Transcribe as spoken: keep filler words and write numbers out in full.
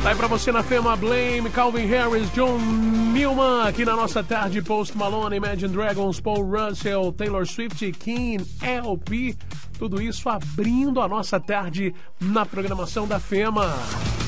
Tá aí pra você na Fema, Blame, Calvin Harris, John Newman, aqui na nossa tarde, Post Malone, Imagine Dragons, Paul Russell, Taylor Swift, King, L P, tudo isso abrindo a nossa tarde na programação da Fema.